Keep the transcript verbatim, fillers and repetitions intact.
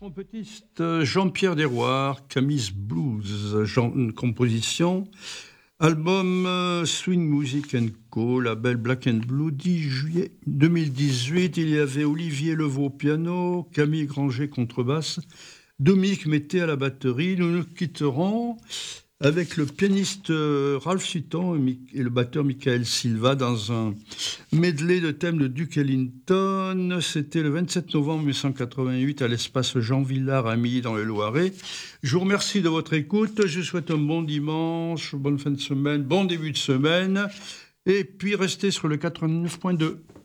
Trompetiste Jean-Pierre Desroires, Camille Blues, Jean, une composition, album euh, Swing Music and Co, label Black and Blue, dix juillet deux mille dix-huit. Il y avait Olivier Levaux au piano, Camille Granger contrebasse, Dominique Mété à la batterie. Nous nous quitterons avec le pianiste Ralph Sutton et le batteur Michael Silva dans un medley de thèmes de Duke Ellington. C'était le vingt-sept novembre mille neuf cent quatre-vingt-huit à l'espace Jean Villard à Milly dans le Loiret. Je vous remercie de votre écoute. Je vous souhaite un bon dimanche, bonne fin de semaine, bon début de semaine. Et puis restez sur le quatre-vingt-neuf point deux.